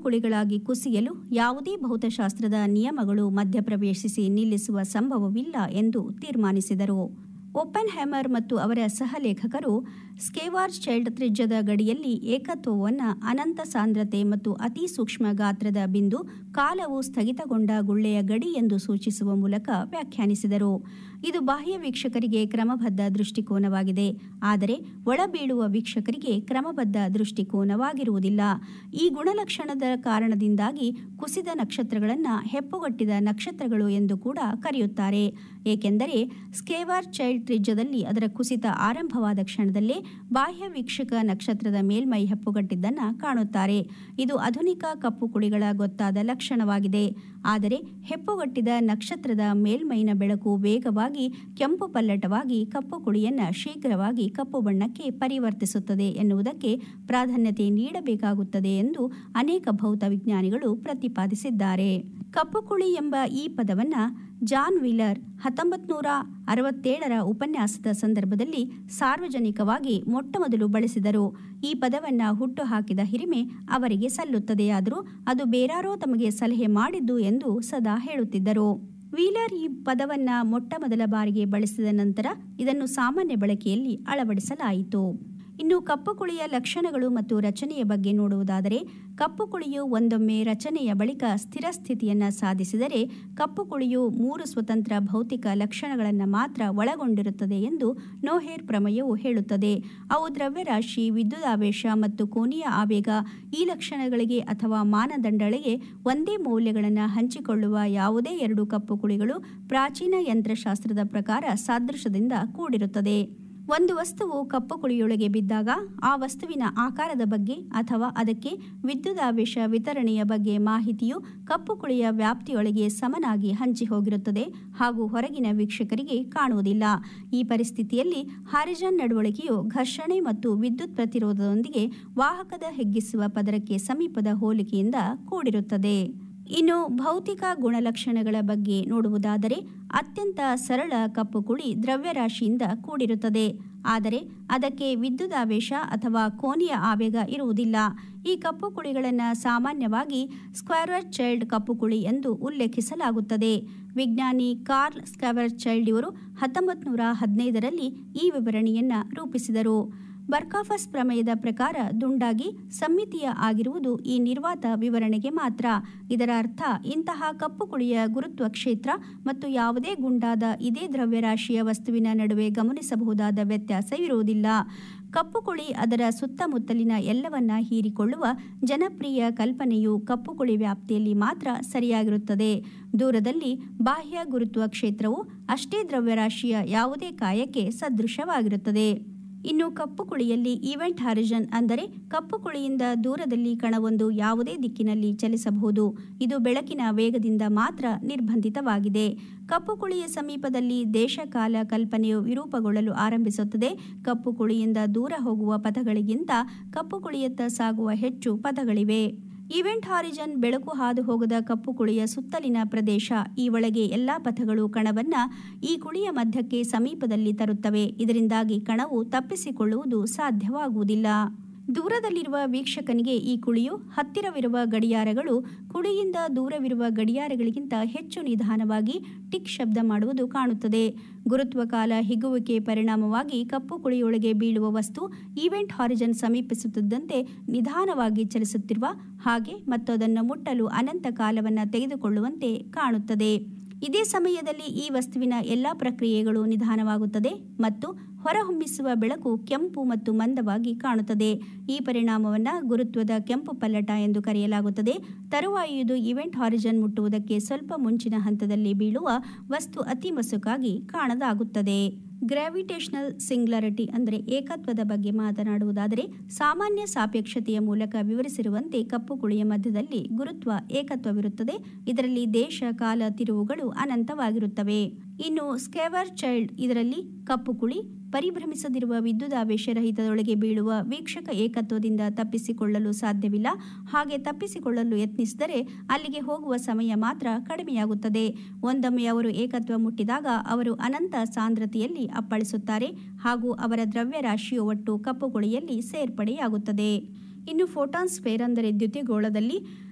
ಕುಳಿಗಳಾಗಿ ಕುಸಿಯಲು ಯಾವುದೇ ಭೌತಶಾಸ್ತ್ರದ ನಿಯಮಗಳು ಮಧ್ಯಪ್ರವೇಶಿಸಿ ನಿಲ್ಲಿಸುವ ಸಂಭವವಿಲ್ಲ ಎಂದು ತೀರ್ಮಾನಿಸಿದರು. ಒಪೆನ್ಹೈಮರ್ ಮತ್ತು ಅವರ ಸಹಲೇಖಕರು ಸ್ಕೇವಾರ್ಚೈಲ್ಡ್ ತ್ರಿಜ್ಯದ ಗಡಿಯಲ್ಲಿ ಏಕತ್ವವನ್ನು ಅನಂತ ಸಾಂದ್ರತೆ ಮತ್ತು ಅತಿ ಸೂಕ್ಷ್ಮ ಗಾತ್ರದ ಬಿಂದು ಕಾಲವು ಸ್ಥಗಿತಗೊಂಡ ಗುಳ್ಳೆಯ ಗಡಿ ಎಂದು ಸೂಚಿಸುವ ಮೂಲಕ ವ್ಯಾಖ್ಯಾನಿಸಿದರು. ಇದು ಬಾಹ್ಯ ವೀಕ್ಷಕರಿಗೆ ಕ್ರಮಬದ್ಧ ದೃಷ್ಟಿಕೋನವಾಗಿದೆ, ಆದರೆ ಒಳಬೀಳುವ ವೀಕ್ಷಕರಿಗೆ ಕ್ರಮಬದ್ಧ ದೃಷ್ಟಿಕೋನವಾಗಿರುವುದಿಲ್ಲ. ಈ ಗುಣಲಕ್ಷಣದ ಕಾರಣದಿಂದಾಗಿ ಕುಸಿದ ನಕ್ಷತ್ರಗಳನ್ನು ಹೆಪ್ಪುಗಟ್ಟಿದ ನಕ್ಷತ್ರಗಳು ಎಂದು ಕೂಡ ಕರೆಯುತ್ತಾರೆ, ಏಕೆಂದರೆ ಸ್ಕೇವಾರ್ಚೈಲ್ಡ್ ತ್ರಿಜ್ಯದಲ್ಲಿ ಅದರ ಕುಸಿತ ಆರಂಭವಾದ ಕ್ಷಣದಲ್ಲೇ ಬಾಹ್ಯ ವೀಕ್ಷಕ ನಕ್ಷತ್ರದ ಮೇಲ್ಮೈ ಹೆಪ್ಪುಗಟ್ಟಿದ್ದನ್ನು ಕಾಣುತ್ತಾರೆ. ಇದು ಆಧುನಿಕ ಕಪ್ಪು ಕುಳಿಗಳ ಗೊತ್ತಾದ ಲಕ್ಷಣವಾಗಿದೆ. ಆದರೆ ಹೆಪ್ಪುಗಟ್ಟಿದ ನಕ್ಷತ್ರದ ಮೇಲ್ಮೈನ ಬೆಳಕು ವೇಗವಾಗಿ ಕೆಂಪು ಪಲ್ಲಟವಾಗಿ ಕಪ್ಪು ಕುಳಿಯನ್ನು ಶೀಘ್ರವಾಗಿ ಕಪ್ಪು ಬಣ್ಣಕ್ಕೆ ಪರಿವರ್ತಿಸುತ್ತದೆ ಎನ್ನುವುದಕ್ಕೆ ಪ್ರಾಧಾನ್ಯತೆ ನೀಡಬೇಕಾಗುತ್ತದೆ ಎಂದು ಅನೇಕ ಭೌತ ವಿಜ್ಞಾನಿಗಳು ಪ್ರತಿಪಾದಿಸಿದ್ದಾರೆ. ಕಪ್ಪು ಕುಳಿ ಎಂಬ ಈ ಪದವನ್ನು ಜಾನ್ ವೀಲರ್ 1967ರ ಉಪನ್ಯಾಸದ ಸಂದರ್ಭದಲ್ಲಿ ಸಾರ್ವಜನಿಕವಾಗಿ ಮೊಟ್ಟಮೊದಲು ಬಳಸಿದರು. ಈ ಪದವನ್ನು ಹುಟ್ಟುಹಾಕಿದ ಹಿರಿಮೆ ಅವರಿಗೆ ಸಲ್ಲುತ್ತದೆಯಾದರೂ ಅದು ಬೇರಾರೋ ತಮಗೆ ಸಲಹೆ ಮಾಡಿದ್ದು ಎಂದು ಸದಾ ಹೇಳುತ್ತಿದ್ದರು. ವೀಲರ್ ಈ ಪದವನ್ನು ಮೊಟ್ಟಮೊದಲ ಬಾರಿಗೆ ಬಳಸಿದ ನಂತರ ಇದನ್ನು ಸಾಮಾನ್ಯ ಬಳಕೆಯಲ್ಲಿ ಅಳವಡಿಸಲಾಯಿತು. ಇನ್ನು ಕಪ್ಪು ಕುಳಿಯ ಲಕ್ಷಣಗಳು ಮತ್ತು ರಚನೆಯ ಬಗ್ಗೆ ನೋಡುವುದಾದರೆ, ಕಪ್ಪು ಕುಳಿಯು ಒಂದೊಮ್ಮೆ ರಚನೆಯ ಬಳಿಕ ಸ್ಥಿರ ಸ್ಥಿತಿಯನ್ನು ಸಾಧಿಸಿದರೆ ಕಪ್ಪು ಕುಳಿಯು 3 ಸ್ವತಂತ್ರ ಭೌತಿಕ ಲಕ್ಷಣಗಳನ್ನು ಮಾತ್ರ ಒಳಗೊಂಡಿರುತ್ತದೆ ಎಂದು ನೋಹೆರ್ ಪ್ರಮೇಯವು ಹೇಳುತ್ತದೆ. ಅವು ದ್ರವ್ಯರಾಶಿ, ವಿದ್ಯುದಾವೇಶ ಮತ್ತು ಕೋನೀಯ ಆವೇಗ ಈ ಲಕ್ಷಣಗಳಿಗೆ ಅಥವಾ ಮಾನದಂಡಗಳಿಗೆ ಒಂದೇ ಮೌಲ್ಯಗಳನ್ನು ಹಂಚಿಕೊಳ್ಳುವ ಯಾವುದೇ 2 ಕಪ್ಪು ಕುಳಿಗಳು ಪ್ರಾಚೀನ ಯಂತ್ರಶಾಸ್ತ್ರದ ಪ್ರಕಾರ ಸಾದೃಶ್ಯದಿಂದ ಕೂಡಿರುತ್ತದೆ. ಒಂದು ವಸ್ತುವು ಕಪ್ಪು ಕುಳಿಯೊಳಗೆ ಬಿದ್ದಾಗ ಆ ವಸ್ತುವಿನ ಆಕಾರದ ಬಗ್ಗೆ ಅಥವಾ ಅದಕ್ಕೆ ವಿದ್ಯುದಾವೇಶ ವಿತರಣೆಯ ಬಗ್ಗೆ ಮಾಹಿತಿಯು ಕಪ್ಪು ಕುಳಿಯ ವ್ಯಾಪ್ತಿಯೊಳಗೆ ಸಮನಾಗಿ ಹಂಚಿ ಹೋಗಿರುತ್ತದೆ ಹಾಗೂ ಹೊರಗಿನ ವೀಕ್ಷಕರಿಗೆ ಕಾಣುವುದಿಲ್ಲ. ಈ ಪರಿಸ್ಥಿತಿಯಲ್ಲಿ ಹಾರಿಜಾನ್ ನಡವಳಿಕೆಯು ಘರ್ಷಣೆ ಮತ್ತು ವಿದ್ಯುತ್ ಪ್ರತಿರೋಧದೊಂದಿಗೆ ವಾಹಕದ ಹಿಗ್ಗಿಸುವ ಪದರಕ್ಕೆ ಸಮೀಪದ ಹೋಲಿಕೆಯಿಂದ ಕೂಡಿರುತ್ತದೆ. ಇನ್ನು ಭೌತಿಕ ಗುಣಲಕ್ಷಣಗಳ ಬಗ್ಗೆ ನೋಡುವುದಾದರೆ, ಅತ್ಯಂತ ಸರಳ ಕಪ್ಪು ಕುಳಿ ದ್ರವ್ಯರಾಶಿಯಿಂದ ಕೂಡಿರುತ್ತದೆ, ಆದರೆ ಅದಕ್ಕೆ ವಿದ್ಯುದಾವೇಶ ಅಥವಾ ಕೋನೀಯ ಆವೇಗ ಇರುವುದಿಲ್ಲ. ಈ ಕಪ್ಪು ಕುಳಿಗಳನ್ನು ಸಾಮಾನ್ಯವಾಗಿ ಸ್ಕ್ವೇರ್ಚೈಲ್ಡ್ ಕಪ್ಪು ಕುಳಿ ಎಂದು ಉಲ್ಲೇಖಿಸಲಾಗುತ್ತದೆ. ವಿಜ್ಞಾನಿ ಕಾರ್ಲ್ ಸ್ಕ್ವೇರ್ಚೈಲ್ಡ್ ಇವರು 1915ರಲ್ಲಿ ಈ ವಿವರಣೆಯನ್ನು ರೂಪಿಸಿದರು. ಬರ್ಕಾಫಸ್ ಪ್ರಮೇಯದ ಪ್ರಕಾರ ದುಂಡಾಗಿ ಸಮ್ಮಿತೀಯ ಆಗಿರುವುದು ಈ ನಿರ್ವಾತ ವಿವರಣೆಗೆ ಮಾತ್ರ. ಇದರ ಅರ್ಥ ಇಂತಹ ಕಪ್ಪು ಕುಳಿಯ ಗುರುತ್ವ ಕ್ಷೇತ್ರ ಮತ್ತು ಯಾವುದೇ ಗುಂಡಾದ ಇದೇ ದ್ರವ್ಯರಾಶಿಯ ವಸ್ತುವಿನ ನಡುವೆ ಗಮನಿಸಬಹುದಾದ ವ್ಯತ್ಯಾಸವಿರುವುದಿಲ್ಲ. ಕಪ್ಪು ಕುಳಿ ಅದರ ಸುತ್ತಮುತ್ತಲಿನ ಎಲ್ಲವನ್ನ ಹೀರಿಕೊಳ್ಳುವ ಜನಪ್ರಿಯ ಕಲ್ಪನೆಯು ಕಪ್ಪು ಕುಳಿ ವ್ಯಾಪ್ತಿಯಲ್ಲಿ ಮಾತ್ರ ಸರಿಯಾಗಿರುತ್ತದೆ. ದೂರದಲ್ಲಿ ಬಾಹ್ಯ ಗುರುತ್ವ ಕ್ಷೇತ್ರವು ಅಷ್ಟೇ ದ್ರವ್ಯರಾಶಿಯ ಯಾವುದೇ ಕಾಯಕ್ಕೆ ಸದೃಶವಾಗಿರುತ್ತದೆ. ಇನ್ನು ಕಪ್ಪು ಕುಳಿಯಲ್ಲಿ ಈವೆಂಟ್ ಹಾರಿಜನ್ ಅಂದರೆ ಕಪ್ಪು ಕುಳಿಯಿಂದ ದೂರದಲ್ಲಿ ಕಣವೊಂದು ಯಾವುದೇ ದಿಕ್ಕಿನಲ್ಲಿ ಚಲಿಸಬಹುದು. ಇದು ಬೆಳಕಿನ ವೇಗದಿಂದ ಮಾತ್ರ ನಿರ್ಬಂಧಿತವಾಗಿದೆ. ಕಪ್ಪು ಕುಳಿಯ ಸಮೀಪದಲ್ಲಿ ದೇಶಕಾಲ ಕಲ್ಪನೆಯು ವಿರೂಪಗೊಳ್ಳಲು ಆರಂಭಿಸುತ್ತದೆ. ಕಪ್ಪು ಕುಳಿಯಿಂದ ದೂರ ಹೋಗುವ ಪಥಗಳಿಗಿಂತ ಕಪ್ಪು ಕುಳಿಯತ್ತ ಸಾಗುವ ಹೆಚ್ಚು ಪಥಗಳಿವೆ. ಈವೆಂಟ್ ಹಾರಿಜನ್ ಬೆಳಕು ಹಾದು ಹೋಗದ ಕಪ್ಪು ಕುಳಿಯ ಸುತ್ತಲಿನ ಪ್ರದೇಶ. ಈ ಒಳಗೆ ಎಲ್ಲಾ ಪಥಗಳು ಕಣವನ್ನು ಈ ಕುಳಿಯ ಮಧ್ಯಕ್ಕೆ ಸಮೀಪದಲ್ಲಿ ತರುತ್ತವೆ. ಇದರಿಂದಾಗಿ ಕಣವು ತಪ್ಪಿಸಿಕೊಳ್ಳುವುದು ಸಾಧ್ಯವಾಗುವುದಿಲ್ಲ. ದೂರದಲ್ಲಿರುವ ವೀಕ್ಷಕನಿಗೆ ಈ ಕುಳಿಯು ಹತ್ತಿರವಿರುವ ಗಡಿಯಾರಗಳು ಕುಳಿಯಿಂದ ದೂರವಿರುವ ಗಡಿಯಾರಗಳಿಗಿಂತ ಹೆಚ್ಚು ನಿಧಾನವಾಗಿ ಟಿಕ್ ಶಬ್ದ ಮಾಡುವುದು ಕಾಣುತ್ತದೆ. ಗುರುತ್ವಕಾಲ ಹಿಗ್ಗುವಿಕೆ ಪರಿಣಾಮವಾಗಿ ಕಪ್ಪು ಕುಳಿಯೊಳಗೆ ಬೀಳುವ ವಸ್ತು ಈವೆಂಟ್ ಹಾರಿಜನ್ ಸಮೀಪಿಸುತ್ತಿದ್ದಂತೆ ನಿಧಾನವಾಗಿ ಚಲಿಸುತ್ತಿರುವ ಹಾಗೆ ಮತ್ತು ಅದನ್ನು ಮುಟ್ಟಲು ಅನಂತ ಕಾಲವನ್ನು ತೆಗೆದುಕೊಳ್ಳುವಂತೆ ಕಾಣುತ್ತದೆ. ಇದೇ ಸಮಯದಲ್ಲಿ ಈ ವಸ್ತುವಿನ ಎಲ್ಲ ಪ್ರಕ್ರಿಯೆಗಳು ನಿಧಾನವಾಗುತ್ತದೆ ಮತ್ತು ಹೊರಹೊಮ್ಮಿಸುವ ಬೆಳಕು ಕೆಂಪು ಮತ್ತು ಮಂದವಾಗಿ ಕಾಣುತ್ತದೆ. ಈ ಪರಿಣಾಮವನ್ನು ಗುರುತ್ವದ ಕೆಂಪು ಪಲ್ಲಟ ಎಂದು ಕರೆಯಲಾಗುತ್ತದೆ. ತರುವಾಯ ಇದು ಈವೆಂಟ್ ಹಾರಿಜನ್ ಮುಟ್ಟುವುದಕ್ಕೆ ಸ್ವಲ್ಪ ಮುಂಚಿನ ಹಂತದಲ್ಲಿ ಬೀಳುವ ವಸ್ತು ಅತಿ ಮಸುಕಾಗಿ ಕಾಣದಾಗುತ್ತದೆ. ಗ್ರಾವಿಟೇಷನಲ್ ಸಿಂಗ್ಯುಲಾರಿಟಿ ಅಂದರೆ ಏಕತ್ವದ ಬಗ್ಗೆ ಮಾತನಾಡುವುದಾದರೆ, ಸಾಮಾನ್ಯ ಸಾಪೇಕ್ಷತೆಯ ಮೂಲಕ ವಿವರಿಸಿರುವಂತೆ ಕಪ್ಪು ಕುಳಿಯ ಮಧ್ಯದಲ್ಲಿ ಗುರುತ್ವ ಏಕತ್ವವಿರುತ್ತದೆ. ಇದರಲ್ಲಿ ದೇಶ ಕಾಲ ತಿರುವುಗಳು ಅನಂತವಾಗಿರುತ್ತವೆ. ಇನ್ನು ಸ್ಕ್ವೇರ್ಚೈಲ್ಡ್ ಇದರಲ್ಲಿ ಕಪ್ಪು ಕುಳಿ ಪರಿಭ್ರಮಿಸದಿರುವ ವಿದ್ಯುದಾವೇಶರಹಿತದೊಳಗೆ ಬೀಳುವ ವೀಕ್ಷಕ ಏಕತ್ವದಿಂದ ತಪ್ಪಿಸಿಕೊಳ್ಳಲು ಸಾಧ್ಯವಿಲ್ಲ. ಹಾಗೆ ತಪ್ಪಿಸಿಕೊಳ್ಳಲು ಯತ್ನಿಸಿದರೆ ಅಲ್ಲಿಗೆ ಹೋಗುವ ಸಮಯ ಮಾತ್ರ ಕಡಿಮೆಯಾಗುತ್ತದೆ. ಒಂದೊಮ್ಮೆ ಅವರು ಏಕತ್ವ ಮುಟ್ಟಿದಾಗ ಅವರು ಅನಂತ ಸಾಂದ್ರತೆಯಲ್ಲಿ ಅಪ್ಪಳಿಸುತ್ತಾರೆ ಹಾಗೂ ಅವರ ದ್ರವ್ಯರಾಶಿಯು ಒಟ್ಟು ಕಪ್ಪು ಕುಳಿಯಲ್ಲಿ ಸೇರ್ಪಡೆಯಾಗುತ್ತದೆ. ಇನ್ನು ಫೋಟಾನ್ ಸ್ಫೇರ್ ಅಂದರೆ ದ್ಯುತಿಗೋಳದಲ್ಲಿ